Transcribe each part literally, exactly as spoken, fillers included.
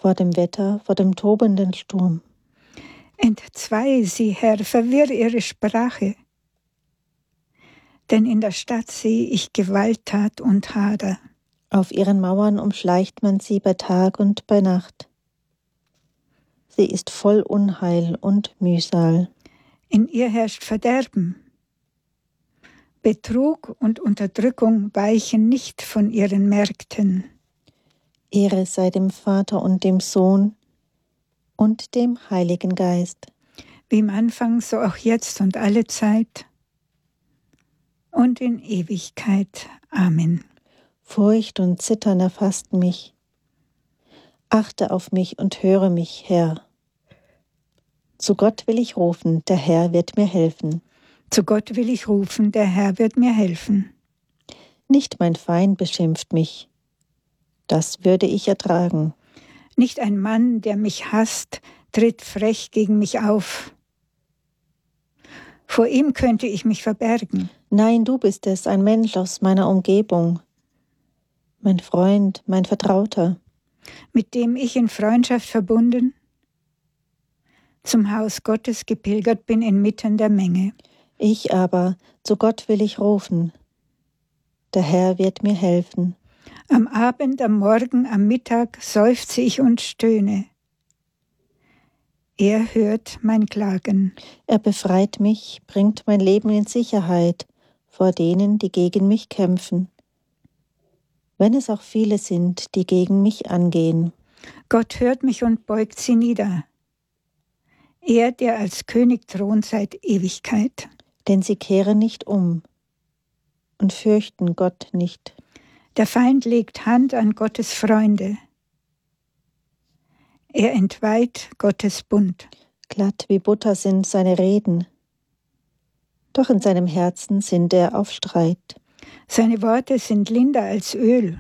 vor dem Wetter, vor dem tobenden Sturm. Entzwei sie, Herr, verwirr ihre Sprache. Denn in der Stadt sehe ich Gewalttat und Hader. Auf ihren Mauern umschleicht man sie bei Tag und bei Nacht. Sie ist voll Unheil und Mühsal. In ihr herrscht Verderben. Betrug und Unterdrückung weichen nicht von ihren Märkten. Ehre sei dem Vater und dem Sohn und dem Heiligen Geist. Wie im Anfang, so auch jetzt und alle Zeit und in Ewigkeit. Amen. Furcht und Zittern erfassten mich. Achte auf mich und höre mich, Herr. Zu Gott will ich rufen, der Herr wird mir helfen. Zu Gott will ich rufen, der Herr wird mir helfen. Nicht mein Feind beschimpft mich. Das würde ich ertragen. Nicht ein Mann, der mich hasst, tritt frech gegen mich auf. Vor ihm könnte ich mich verbergen. Nein, du bist es, ein Mensch aus meiner Umgebung. Mein Freund, mein Vertrauter. Mit dem ich in Freundschaft verbunden, zum Haus Gottes gepilgert bin inmitten der Menge. Ich aber, zu Gott will ich rufen. Der Herr wird mir helfen. Am Abend, am Morgen, am Mittag seufze ich und stöhne. Er hört mein Klagen. Er befreit mich, bringt mein Leben in Sicherheit vor denen, die gegen mich kämpfen. Wenn es auch viele sind, die gegen mich angehen. Gott hört mich und beugt sie nieder. Er, der als König thront seit Ewigkeit. Denn sie kehren nicht um und fürchten Gott nicht. Der Feind legt Hand an Gottes Freunde. Er entweiht Gottes Bund. Glatt wie Butter sind seine Reden, doch in seinem Herzen sinnt er auf Streit. Seine Worte sind linder als Öl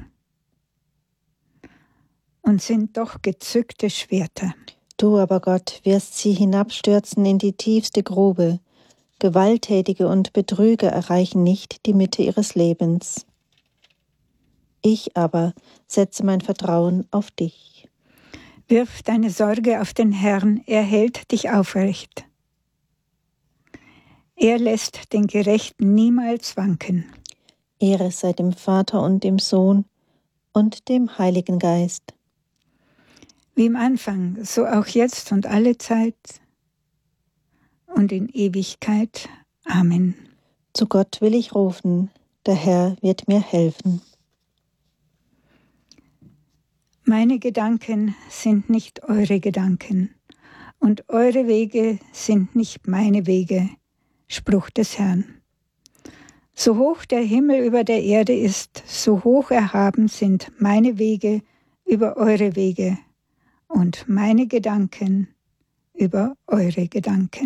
und sind doch gezückte Schwerter. Du aber, Gott, wirst sie hinabstürzen in die tiefste Grube. Gewalttätige und Betrüger erreichen nicht die Mitte ihres Lebens. Ich aber setze mein Vertrauen auf dich. Wirf deine Sorge auf den Herrn, er hält dich aufrecht. Er lässt den Gerechten niemals wanken. Ehre sei dem Vater und dem Sohn und dem Heiligen Geist. Wie im Anfang, so auch jetzt und alle Zeit und in Ewigkeit. Amen. Zu Gott will ich rufen, der Herr wird mir helfen. Meine Gedanken sind nicht eure Gedanken, und eure Wege sind nicht meine Wege. Spruch des Herrn. So hoch der Himmel über der Erde ist, so hoch erhaben sind meine Wege über eure Wege und meine Gedanken über eure Gedanken.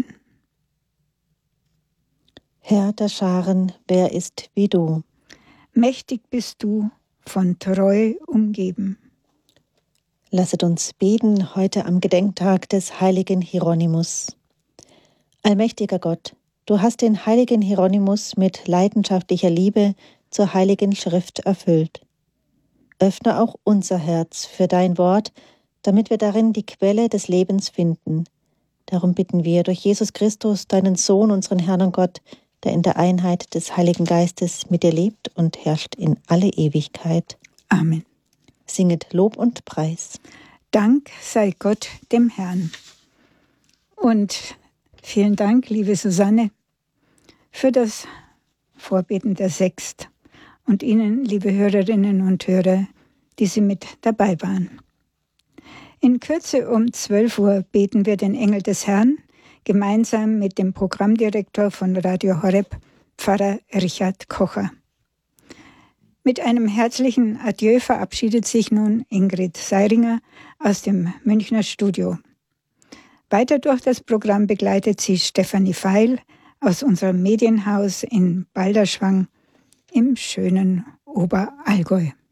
Herr der Scharen, wer ist wie du? Mächtig bist du, von Treu umgeben. Lasset uns beten heute am Gedenktag des heiligen Hieronymus. Allmächtiger Gott, du hast den heiligen Hieronymus mit leidenschaftlicher Liebe zur heiligen Schrift erfüllt. Öffne auch unser Herz für dein Wort, damit wir darin die Quelle des Lebens finden. Darum bitten wir durch Jesus Christus, deinen Sohn, unseren Herrn und Gott, der in der Einheit des Heiligen Geistes mit dir lebt und herrscht in alle Ewigkeit. Amen. Singet Lob und Preis. Dank sei Gott dem Herrn. Und vielen Dank, liebe Susanne, für das Vorbeten der Sext und Ihnen, liebe Hörerinnen und Hörer, die Sie mit dabei waren. In Kürze um zwölf Uhr beten wir den Engel des Herrn gemeinsam mit dem Programmdirektor von Radio Horeb, Pfarrer Richard Kocher. Mit einem herzlichen Adieu verabschiedet sich nun Ingrid Seiringer aus dem Münchner Studio. Weiter durch das Programm begleitet sie Stefanie Feil aus unserem Medienhaus in Balderschwang im schönen Oberallgäu.